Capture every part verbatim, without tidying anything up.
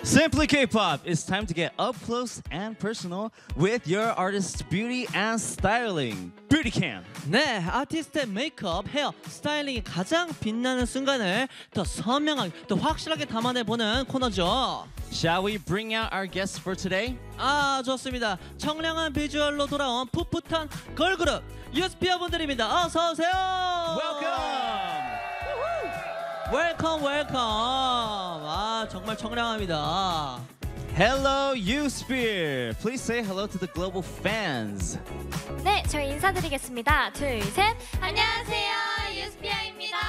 Simply K-pop, it's time to get up close and personal with your artist's beauty and styling. Beauty Cam. 네, 아티스트의 메이크업, 헤어, 스타일링이 가장 빛나는 순간을 더 선명하게, 더 확실하게 담아내보는 코너죠. Shall we bring out our guests for today? 아, 좋습니다. 청량한 비주얼로 돌아온 풋풋한 걸그룹 유스피아 분들입니다. 어서 오세요. Welcome. 웰컴 웰컴. 아, 정말 청량합니다. Hello, U-Sphere. Please say hello to the global fans. 네, 저희 인사드리겠습니다. 둘, 셋. 안녕하세요, 유스피아입니다.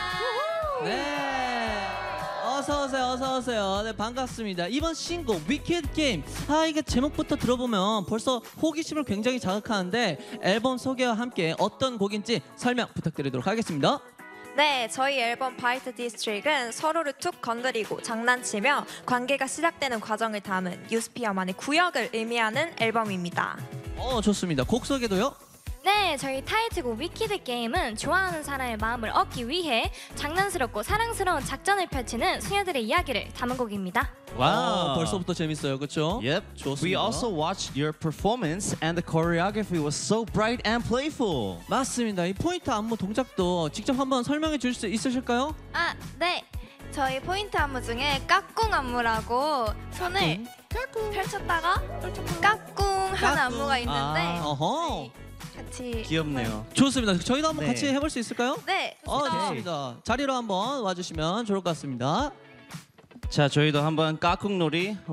네, 어서 오세요, 어서 오세요. 네, 반갑습니다. 이번 신곡 위키드 게임. 아, 이게 제목부터 들어보면 벌써 호기심을 굉장히 자극하는데 앨범 소개와 함께 어떤 곡인지 설명 부탁드리도록 하겠습니다. 네, 저희 앨범 바이트 디스트릭은 서로를 툭 건드리고 장난치며 관계가 시작되는 과정을 담은 유스피아만의 구역을 의미하는 앨범입니다. 어, 좋습니다. 곡 소개도요? 네, 저희 타이틀곡 위키드 게임은 좋아하는 사람의 마음을 얻기 위해 장난스럽고 사랑스러운 작전을 펼치는 수녀들의 이야기를 담은 곡입니다. 와, 벌써부터 재밌어요, 그렇죠? Yep. 좋습니다. We also watched your performance and the choreography was so bright and playful. 맞습니다. 이 포인트 안무 동작도 직접 한번 설명해 줄 수 있으실까요? 아, 네. 저희 포인트 안무 중에 까꿍 안무라고 손을 펼쳤다가 까꿍 하는 까꿍. 안무가 있는데 아, 어허. 같이 귀엽네요. 좋습니다. 저희도 한번 네. 같이 해볼 수 있을까요? 네, 어, 좋습니다. 좋습니다. 자리로 한번 와주시면 좋을 것 같습니다. 자, 저희도 한번 까꿍놀이